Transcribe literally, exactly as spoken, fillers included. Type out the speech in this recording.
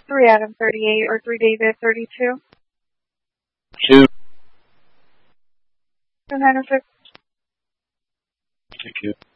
three Adam thirty-eight or three David thirty-two. Two. nine oh six. Thank you.